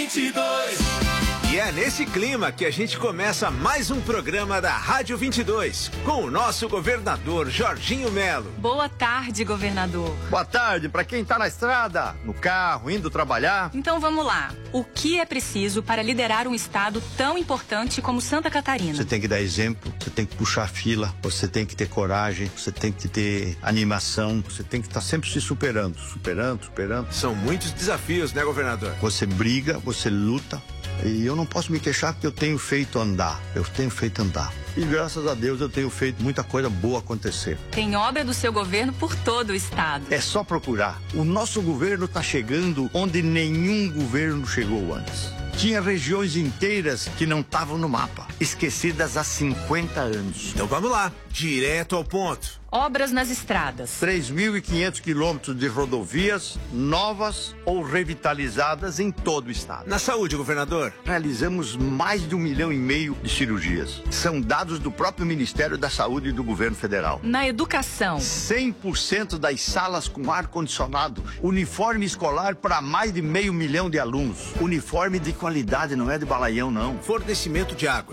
22. E é nesse clima que a gente começa mais um programa da Rádio 22, com o nosso governador Jorginho Melo. Boa tarde, governador. Boa tarde para quem tá na estrada, no carro, indo trabalhar. Então vamos lá. O que é preciso para liderar um estado tão importante como Santa Catarina? Você tem que dar exemplo, você tem que puxar fila, você tem que ter coragem, você tem que ter animação, você tem que estar sempre se superando. São muitos desafios, né, governador? Você briga, você luta. E eu não posso me queixar porque eu tenho feito andar. E graças a Deus eu tenho feito muita coisa boa acontecer. Tem obra do seu governo por todo o estado. É só procurar. O nosso governo está chegando onde nenhum governo chegou antes. Tinha regiões inteiras que não estavam no mapa, esquecidas há 50 anos. Então vamos lá, direto ao ponto. Obras nas estradas. 3.500 quilômetros de rodovias novas ou revitalizadas em todo o estado. Na saúde, governador? Realizamos mais de 1,5 milhão de cirurgias. São dados do próprio Ministério da Saúde e do governo federal. Na educação. 100% das salas com ar-condicionado. Uniforme escolar para mais de 500 mil de alunos. Uniforme de qualidade, não é de balaião, não. Fornecimento de água.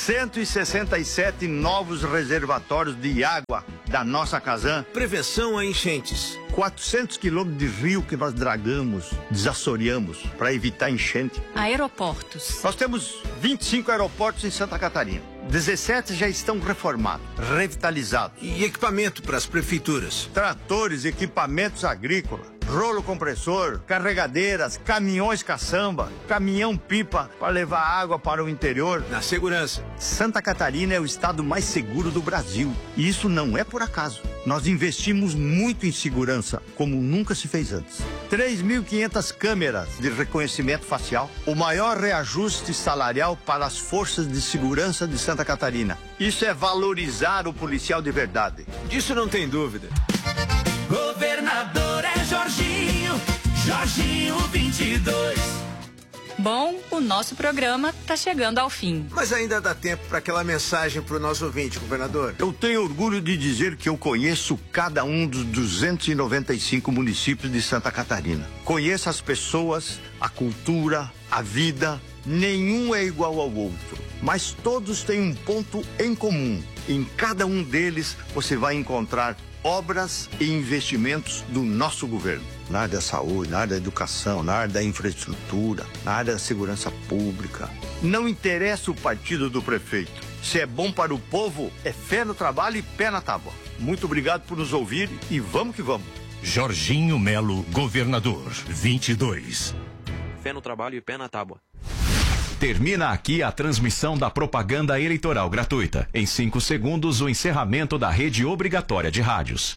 167 novos reservatórios de água da nossa Casan. Prevenção a enchentes. 400 quilômetros de rio que nós dragamos, desassoreamos para evitar enchente. Aeroportos. Nós temos 25 aeroportos em Santa Catarina. 17 já estão reformados, revitalizados. E equipamento para as prefeituras? Tratores, equipamentos agrícolas, rolo compressor, carregadeiras, caminhões caçamba, caminhão-pipa para levar água para o interior. Na segurança. Santa Catarina é o estado mais seguro do Brasil. E isso não é por acaso. Nós investimos muito em segurança, como nunca se fez antes. 3.500 câmeras de reconhecimento facial. O maior reajuste salarial para as forças de segurança de Santa Catarina. Isso é valorizar o policial de verdade. Disso não tem dúvida. Governador é Jorginho, Jorginho 22. Bom, o nosso programa tá chegando ao fim. Mas ainda dá tempo para aquela mensagem para o nosso ouvinte, governador. Eu tenho orgulho de dizer que eu conheço cada um dos 295 municípios de Santa Catarina. Conheço as pessoas, a cultura, a vida. Nenhum é igual ao outro, mas todos têm um ponto em comum. Em cada um deles você vai encontrar obras e investimentos do nosso governo. Na área da saúde, na área da educação, na área da infraestrutura, na área da segurança pública. Não interessa o partido do prefeito. Se é bom para o povo, é fé no trabalho e pé na tábua. Muito obrigado por nos ouvir e vamos que vamos. Jorginho Melo, governador 22. Fé no trabalho e pé na tábua. Termina aqui a transmissão da propaganda eleitoral gratuita. Em 5 segundos, o encerramento da rede obrigatória de rádios.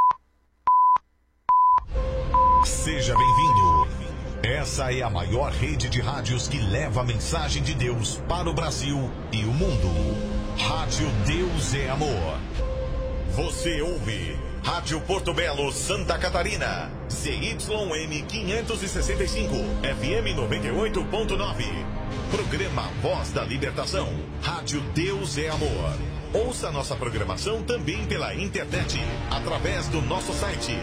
Seja bem-vindo. Essa é a maior rede de rádios que leva a mensagem de Deus para o Brasil e o mundo. Rádio Deus é Amor. Você ouve Rádio Porto Belo, Santa Catarina. CYM 565, FM 98.9. Programa Voz da Libertação. Rádio Deus é Amor. Ouça nossa programação também pela internet, através do nosso site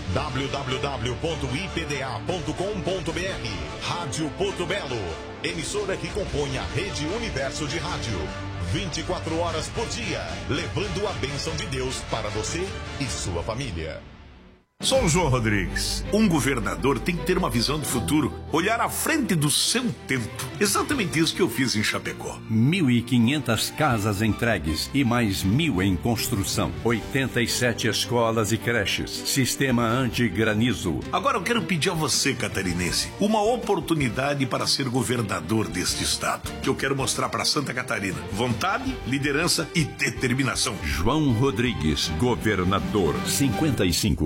www.ipda.com.br. Rádio Porto Belo, emissora que compõe a Rede Universo de Rádio. 24 horas por dia, levando a bênção de Deus para você e sua família. Sou o João Rodrigues. Um governador tem que ter uma visão do futuro, olhar à frente do seu tempo. Exatamente isso que eu fiz em Chapecó. 1.500 casas entregues e mais 1.000 em construção. 87 escolas e creches. Sistema anti-granizo. Agora eu quero pedir a você, catarinense, uma oportunidade para ser governador deste estado. Que eu quero mostrar para Santa Catarina. Vontade, liderança e determinação. João Rodrigues, governador 55.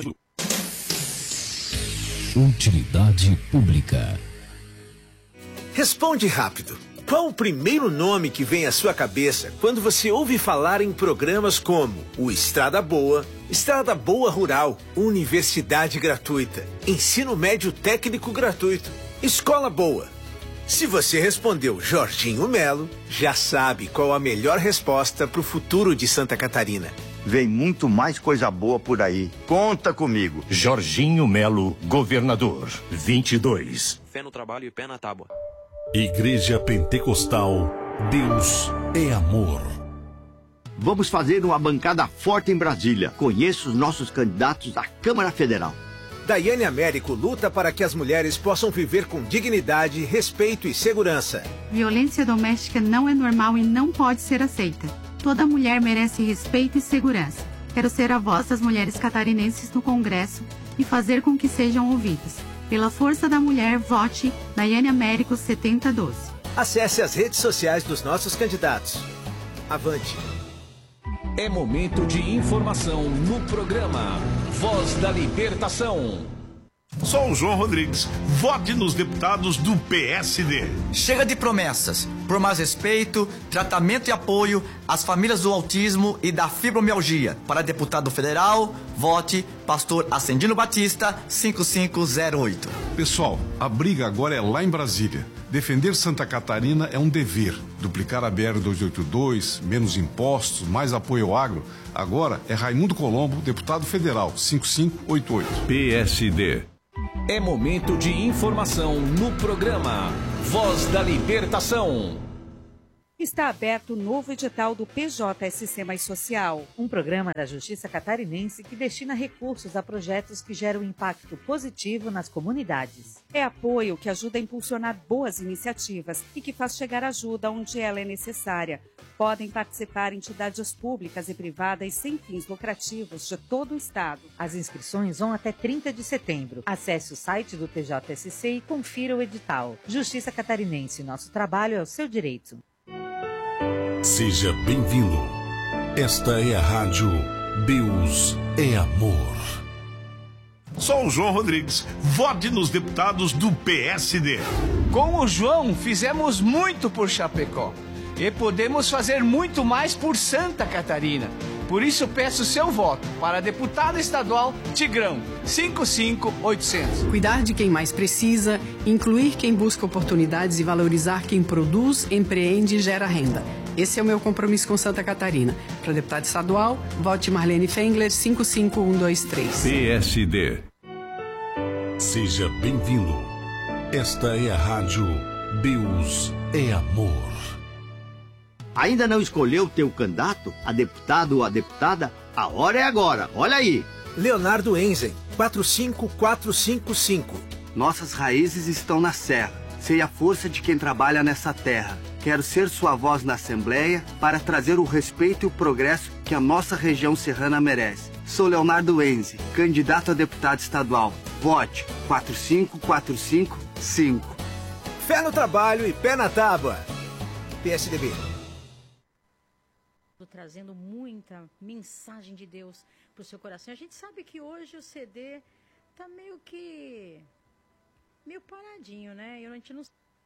Utilidade pública. Responde rápido. Qual o primeiro nome que vem à sua cabeça quando você ouve falar em programas como o Estrada Boa Rural, Universidade Gratuita, Ensino Médio Técnico Gratuito, Escola Boa? Se você respondeu Jorginho Melo, já sabe qual a melhor resposta para o futuro de Santa Catarina. Vem muito mais coisa boa por aí. Conta comigo. Jorginho Melo, governador, 22. Fé no trabalho e pé na tábua. Igreja Pentecostal, Deus é amor. Vamos fazer uma bancada forte em Brasília. Conheço os nossos candidatos à Câmara Federal. Daiane Américo luta para que as mulheres possam viver com dignidade, respeito e segurança. Violência doméstica não é normal e não pode ser aceita. Toda mulher merece respeito e segurança. Quero ser a voz das mulheres catarinenses no Congresso e fazer com que sejam ouvidas. Pela força da mulher, vote Daiane Américo 7012. Acesse as redes sociais dos nossos candidatos. Avante! É momento de informação no programa Voz da Libertação. Sou o João Rodrigues. Vote nos deputados do PSD. Chega de promessas. Por mais respeito, tratamento e apoio às famílias do autismo e da fibromialgia. Para deputado federal, vote Pastor Ascendino Batista, 5508. Pessoal, a briga agora é lá em Brasília. Defender Santa Catarina é um dever. Duplicar a BR-282, menos impostos, mais apoio ao agro. Agora é Raimundo Colombo, deputado federal, 5588. PSD. É momento de informação no programa Voz da Libertação. Está aberto o novo edital do PJSC Mais Social, um programa da Justiça Catarinense que destina recursos a projetos que geram impacto positivo nas comunidades. É apoio que ajuda a impulsionar boas iniciativas e que faz chegar ajuda onde ela é necessária. Podem participar entidades públicas e privadas sem fins lucrativos de todo o estado. As inscrições vão até 30 de setembro. Acesse o site do PJSC e confira o edital. Justiça Catarinense, nosso trabalho é o seu direito. Seja bem-vindo. Esta é a rádio Deus é amor. Sou o João Rodrigues. Vote nos deputados do PSD. Com o João, fizemos muito por Chapecó. E podemos fazer muito mais por Santa Catarina. Por isso peço seu voto para deputado estadual Tigrão, 55800. Cuidar de quem mais precisa, incluir quem busca oportunidades e valorizar quem produz, empreende e gera renda. Esse é o meu compromisso com Santa Catarina. Para deputado estadual, vote Marlene Fengler, 55123. PSD. Seja bem-vindo. Esta é a rádio Deus é amor. Ainda não escolheu teu candidato, a deputado ou a deputada? A hora é agora, olha aí. Leonardo Enzen, 45455. Nossas raízes estão na serra. Sei a força de quem trabalha nessa terra. Quero ser sua voz na Assembleia para trazer o respeito e o progresso que a nossa região serrana merece. Sou Leonardo Enzen, candidato a deputado estadual. Vote 45455. Fé no trabalho e pé na tábua. PSDB. Trazendo muita mensagem de Deus para o seu coração. A gente sabe que hoje o CD tá meio paradinho, né? A gente não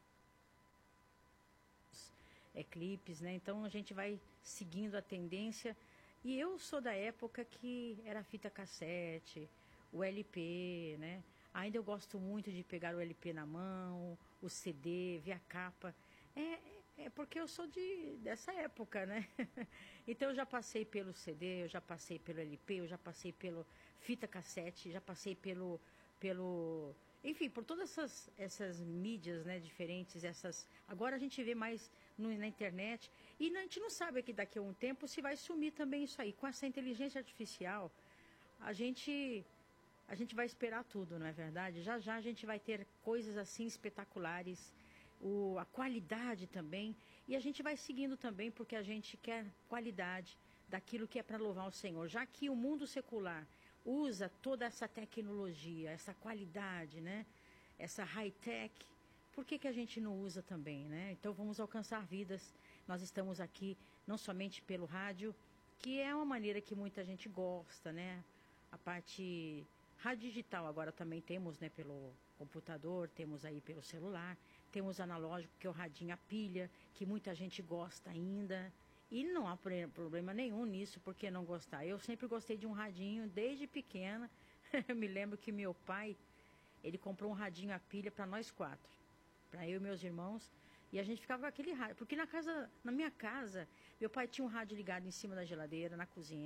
clipes, né? Então a gente vai seguindo a tendência. E eu sou da época que era fita cassete, o LP, né? Ainda eu gosto muito de pegar o LP na mão, o CD, ver a capa. É porque eu sou dessa época, né? Então eu já passei pelo CD, eu já passei pelo LP, eu já passei pelo fita cassete, já passei pelo enfim, por todas essas mídias, né, diferentes, agora a gente vê mais na internet, e a gente não sabe que daqui a um tempo se vai sumir também isso aí. Com essa inteligência artificial, a gente vai esperar tudo, não é verdade? Já a gente vai ter coisas assim espetaculares, a qualidade também, e a gente vai seguindo também porque a gente quer qualidade daquilo que é para louvar o Senhor, já que o mundo secular usa toda essa tecnologia, essa qualidade, né? Essa high-tech, por que a gente não usa também, né? Então vamos alcançar vidas. Nós estamos aqui não somente pelo rádio, que é uma maneira que muita gente gosta, né? A parte rádio digital agora também temos, né? Pelo computador, temos aí pelo celular, temos analógico, que é o radinho a pilha, que muita gente gosta ainda. E não há problema nenhum nisso, por que não gostar? Eu sempre gostei de um radinho desde pequena. Eu me lembro que meu pai, ele comprou um radinho a pilha para nós 4, para eu e meus irmãos, e a gente ficava com aquele rádio. Porque na minha casa, meu pai tinha um rádio ligado em cima da geladeira, na cozinha,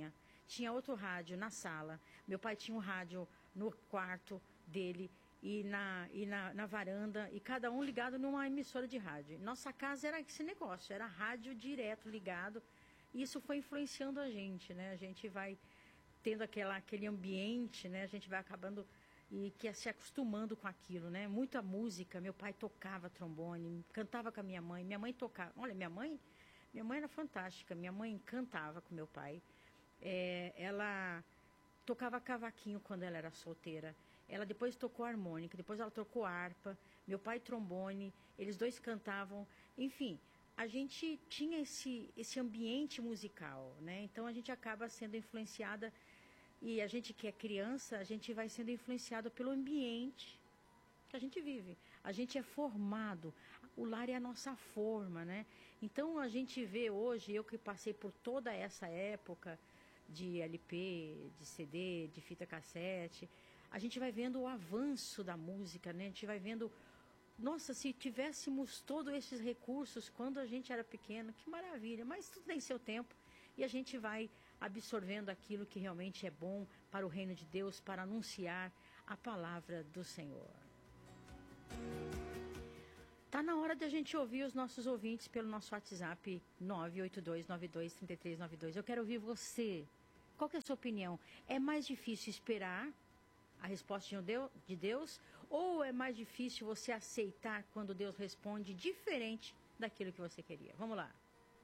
tinha outro rádio na sala. Meu pai tinha um rádio no quarto dele e na varanda, e cada um ligado numa emissora de rádio. Nossa casa era esse negócio, era rádio direto ligado. E isso foi influenciando a gente, né? A gente vai tendo aquele ambiente, né? A gente vai acabando e que se acostumando com aquilo, né? Muita música. Meu pai tocava trombone, cantava com a minha mãe. Minha mãe tocava. Olha, minha mãe era fantástica. Minha mãe cantava com meu pai. Ela tocava cavaquinho quando ela era solteira. Ela depois tocou harmônica, depois ela tocou harpa. Meu pai trombone. Eles dois cantavam. Enfim, a gente tinha esse ambiente musical, né? Então a gente acaba sendo influenciada, e a gente que é criança, a gente vai sendo influenciado pelo ambiente que a gente vive. A gente é formado, o lar é a nossa forma, né? Então a gente vê hoje, eu que passei por toda essa época de LP, de CD, de fita cassete, a gente vai vendo o avanço da música, né? A gente vai vendo, nossa, se tivéssemos todos esses recursos quando a gente era pequeno, que maravilha, mas tudo tem seu tempo e a gente vai absorvendo aquilo que realmente é bom para o reino de Deus, para anunciar a palavra do Senhor. Tá na hora de a gente ouvir os nossos ouvintes pelo nosso WhatsApp 982923392. Eu quero ouvir você. Qual que é a sua opinião? É mais difícil esperar a resposta de Deus, ou é mais difícil você aceitar quando Deus responde diferente daquilo que você queria? Vamos lá.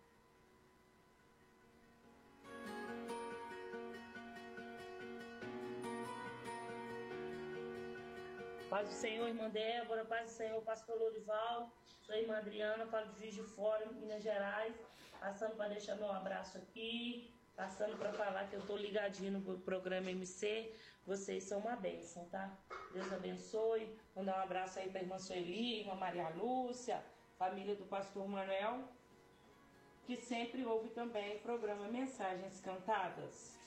Paz do Senhor, irmã Débora, paz do Senhor, pastor Lorival, sou a irmã Adriana, falo de Juiz de Fora, Minas Gerais, passando para deixar meu abraço aqui, passando para falar que eu estou ligadinho no programa MC, vocês são uma bênção, tá? Deus abençoe, mandar um abraço aí para a irmã Sueli, irmã Maria Lúcia, família do pastor Manuel, que sempre ouve também o programa Mensagens Cantadas.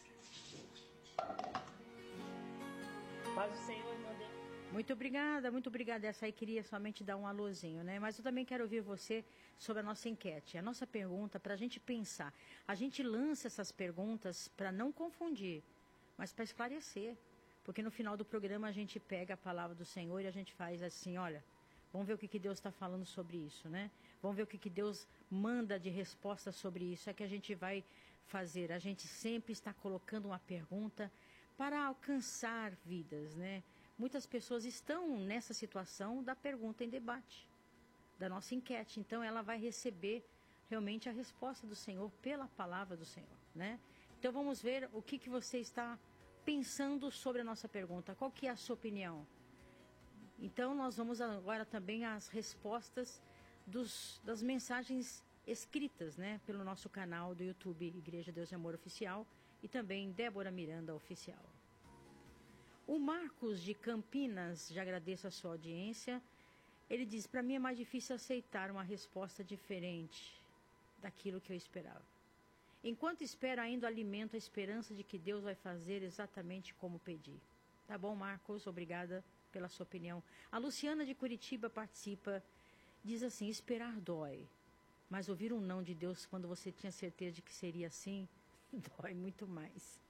Paz do Senhor, irmã Débora. Muito obrigada. Essa aí queria somente dar um alôzinho, né? Mas eu também quero ouvir você sobre a nossa enquete. A nossa pergunta para a gente pensar. A gente lança essas perguntas para não confundir, mas para esclarecer. Porque no final do programa a gente pega a palavra do Senhor e a gente faz assim, olha, vamos ver o que Deus está falando sobre isso, né? Vamos ver o que Deus manda de resposta sobre isso. É que a gente vai fazer. A gente sempre está colocando uma pergunta para alcançar vidas, né? Muitas pessoas estão nessa situação da pergunta em debate, da nossa enquete. Então, ela vai receber realmente a resposta do Senhor pela palavra do Senhor, né? Então, vamos ver o que você está pensando sobre a nossa pergunta. Qual que é a sua opinião? Então, nós vamos agora também às respostas das mensagens escritas, né? Pelo nosso canal do YouTube, Igreja Deus e Amor Oficial, e também Débora Miranda Oficial. O Marcos de Campinas, já agradeço a sua audiência, ele diz, para mim é mais difícil aceitar uma resposta diferente daquilo que eu esperava. Enquanto espero, ainda alimento a esperança de que Deus vai fazer exatamente como pedi. Tá bom, Marcos? Obrigada pela sua opinião. A Luciana de Curitiba participa, diz assim, esperar dói, mas ouvir um não de Deus quando você tinha certeza de que seria assim, dói muito mais.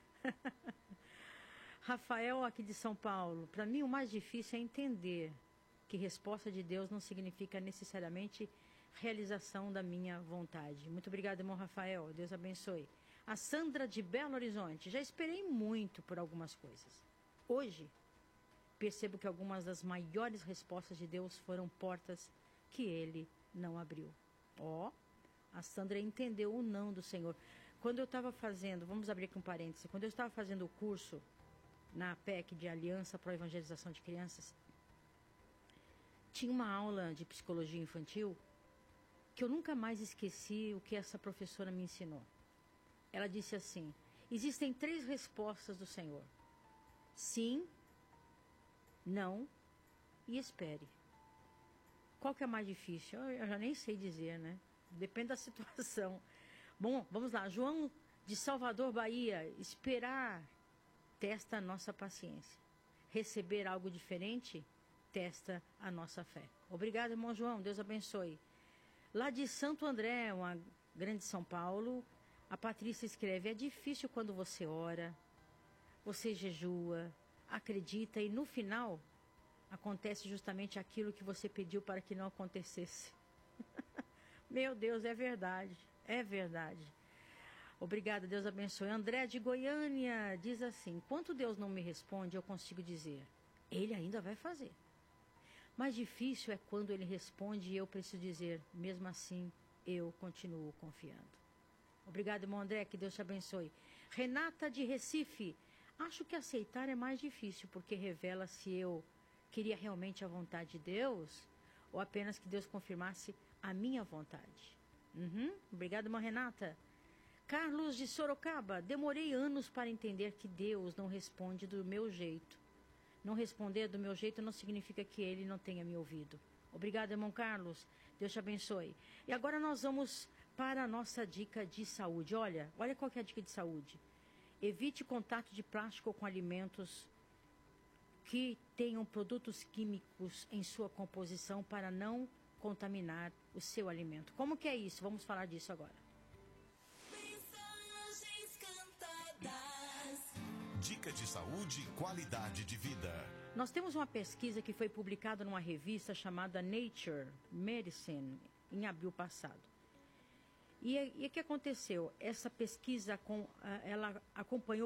Rafael, aqui de São Paulo, para mim o mais difícil é entender que resposta de Deus não significa necessariamente realização da minha vontade. Muito obrigada, irmão Rafael, Deus abençoe. A Sandra de Belo Horizonte, já esperei muito por algumas coisas. Hoje, percebo que algumas das maiores respostas de Deus foram portas que Ele não abriu. A Sandra entendeu o não do Senhor. Quando eu estava fazendo, vamos abrir aqui um parêntese, quando eu estava fazendo o curso na APEC de Aliança para a Evangelização de Crianças, tinha uma aula de psicologia infantil que eu nunca mais esqueci o que essa professora me ensinou. Ela disse assim, existem 3 respostas do Senhor. Sim, não e espere. Qual que é mais difícil? Eu já nem sei dizer, né? Depende da situação. Bom, vamos lá. João de Salvador, Bahia. Esperar testa a nossa paciência. Receber algo diferente testa a nossa fé. Obrigado, irmão João. Deus abençoe. Lá de Santo André, uma grande São Paulo, A Patrícia escreve: é difícil quando você ora, você jejua, acredita e no final acontece justamente aquilo que você pediu para que não acontecesse. Meu Deus, é verdade, é verdade. Obrigada, Deus abençoe. André de Goiânia diz assim: quando Deus não me responde, eu consigo dizer, Ele ainda vai fazer. Mais difícil é quando Ele responde e eu preciso dizer, mesmo assim, eu continuo confiando. Obrigado, irmão André, que Deus te abençoe. Renata de Recife: acho que aceitar é mais difícil, porque revela se eu queria realmente a vontade de Deus ou apenas que Deus confirmasse a minha vontade. Obrigado, irmã Renata. Carlos de Sorocaba: demorei anos para entender que Deus não responde do meu jeito. Não responder do meu jeito não significa que Ele não tenha me ouvido. Obrigado, irmão Carlos. Deus te abençoe. E agora nós vamos para a nossa dica de saúde. Olha qual que é a dica de saúde. Evite contato de plástico com alimentos que tenham produtos químicos em sua composição para não contaminar o seu alimento. Como que é isso? Vamos falar disso agora. Dica de saúde e qualidade de vida. Nós temos uma pesquisa que foi publicada numa revista chamada Nature Medicine em abril passado. E o que aconteceu? Essa pesquisa ela acompanhou